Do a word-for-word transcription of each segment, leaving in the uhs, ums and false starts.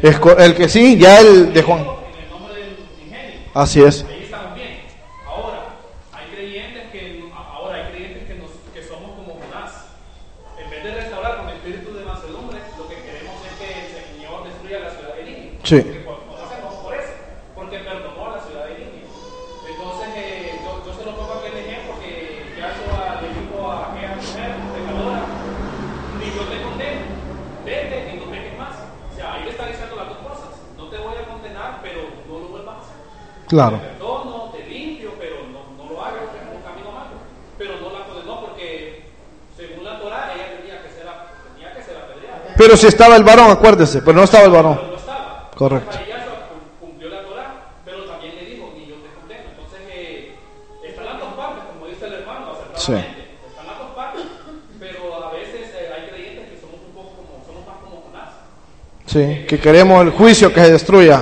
Es el que sí, ya el de Juan. Así es. Ahí estamos bien. Ahora, hay creyentes que, ahora hay creyentes que, nos, que somos como Jonás. En vez de restaurar con espíritu de mansedumbre, lo que queremos es que el Señor destruya la ciudad de Nínive. Sí. Porque nos hacemos por eso, porque perdonó a la ciudad de Nínive. Entonces, eh, yo, yo se lo pongo aquel ejemplo que Yahshua le dijo a aquella mujer pecadora: ni yo te condeno, vete y no peques más. O sea, ahí le está diciendo las dos cosas: no te voy a condenar, pero no lo vuelvas a hacer. Claro. Te perdono, te limpio, pero no, no lo hagas, es un camino malo. Pero no la condenó porque, según la Torah, ella tenía que ser, tenía que ser apedreada. Pero si estaba el varón, acuérdese, pero no estaba el varón. Pero no estaba. Correcto. Entonces, ella cumplió la Torah, pero también le dijo: ni yo te condeno. Entonces, eh, están las dos partes, como dice el hermano, acertadamente. Sí. Están las dos partes, pero a veces eh, hay creyentes que somos un poco como, somos más como Jonás. Sí, eh, que queremos el juicio que se destruya.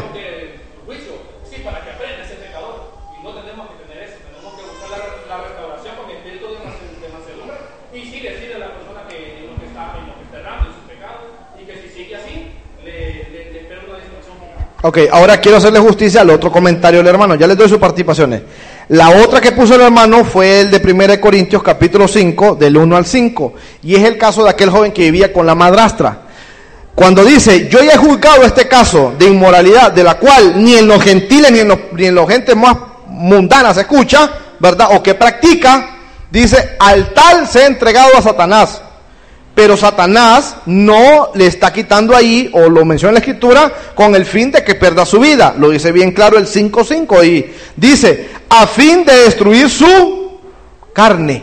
Ok, ahora quiero hacerle justicia al otro comentario del hermano. Ya les doy sus participaciones. La otra que puso el hermano fue el de primera de Corintios capítulo cinco, del uno al cinco. Y es el caso de aquel joven que vivía con la madrastra. Cuando dice: yo ya he juzgado este caso de inmoralidad, de la cual ni en los gentiles ni en los, ni en los gentes más mundanas se escucha, ¿verdad? O que practica, dice: al tal se ha entregado a Satanás. Pero Satanás no le está quitando ahí, o lo menciona en la escritura, con el fin de que pierda su vida. Lo dice bien claro el cinco cinco y dice: a fin de destruir su carne.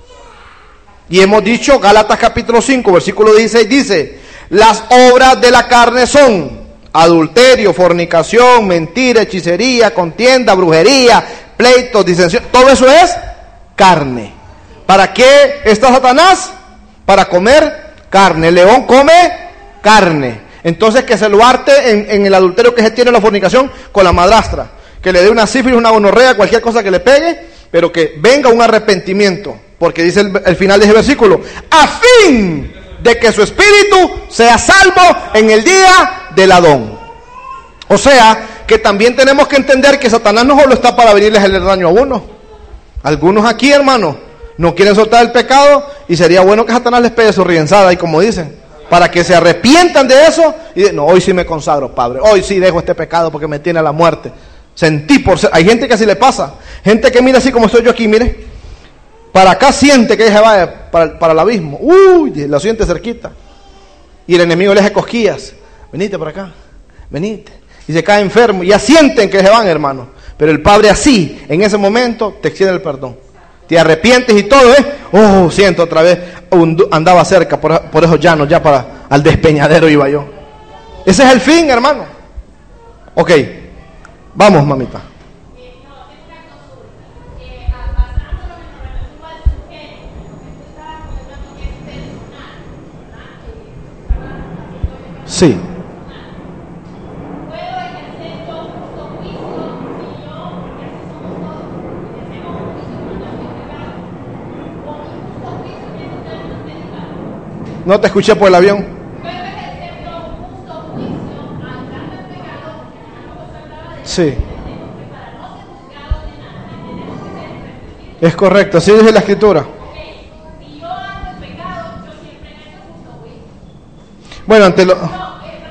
Y hemos dicho, Gálatas capítulo cinco, versículo dieciséis, dice: las obras de la carne son adulterio, fornicación, mentira, hechicería, contienda, brujería, pleitos, disensión. Todo eso es carne. ¿Para qué está Satanás? Para comer carne. El león come carne. Entonces que se lo arte en, en el adulterio que se tiene, la fornicación con la madrastra. Que le dé una sífilis, una gonorrea, cualquier cosa que le pegue, pero que venga un arrepentimiento. Porque dice el, el final de ese versículo: a fin de que su espíritu sea salvo en el día del Adón. O sea, que también tenemos que entender que Satanás no solo está para venirles el daño a uno. Algunos aquí, hermanos, no quieren soltar el pecado, y sería bueno que Satanás les pegue su rienzada, y como dicen, para que se arrepientan de eso, y de, no, hoy sí me consagro, Padre, hoy sí dejo este pecado porque me tiene a la muerte. Sentí por ser, hay gente que así le pasa, gente que mira así como estoy yo aquí, mire, para acá siente que se va para, para el abismo, uy, lo siente cerquita, y el enemigo le hace cosquillas, venite por acá, venite, y se cae enfermo, y ya sienten que se van, hermano, pero el Padre así, en ese momento, te extiende el perdón. Te arrepientes y todo, ¿eh? Oh, siento otra vez, andaba cerca, por, por esos llanos, ya para al despeñadero iba yo. Ese es el fin, hermano. Ok, vamos, mamita. Sí. No te escuché por el avión. Sí. Es correcto, así dice la escritura. Bueno, ante lo...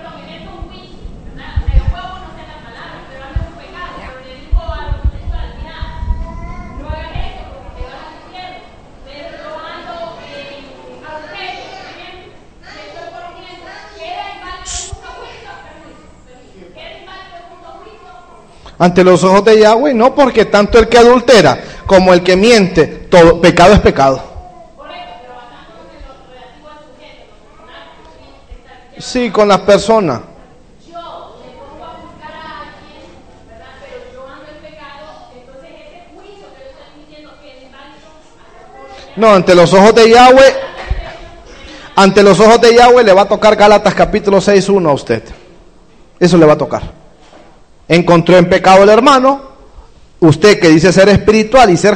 Ante los ojos de Yahweh, no, porque tanto el que adultera como el que miente, todo pecado es pecado. Sí, con las personas. No, ante los ojos de Yahweh, ante los ojos de Yahweh le va a tocar Gálatas capítulo seis uno a usted. Eso le va a tocar. Encontró en pecado el hermano, usted que dice ser espiritual y ser